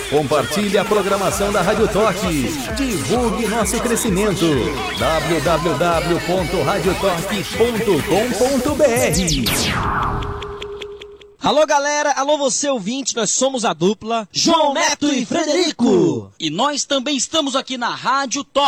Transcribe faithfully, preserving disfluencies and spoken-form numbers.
Compartilhe a programação da Rádio Torque. Divulgue nosso crescimento. w w w ponto rádio torque ponto com ponto b r. Alô galera, alô você ouvinte, nós somos a dupla João Neto e Frederico. E nós também estamos aqui na Rádio Torque.